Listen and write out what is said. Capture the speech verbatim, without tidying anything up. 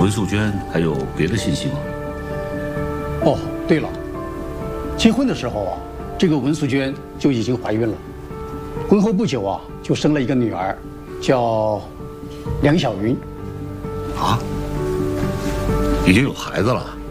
文素娟还有别的信息吗？ 哦，对了，结婚的时候啊，这个文素娟就已经怀孕了，婚后不久啊，就生了一个女儿，叫梁小云。 啊，已经有孩子了。